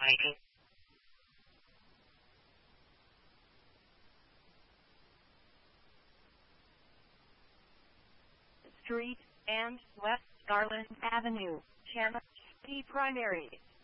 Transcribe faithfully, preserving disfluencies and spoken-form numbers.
Street and West Garland Avenue, Channel City Primary.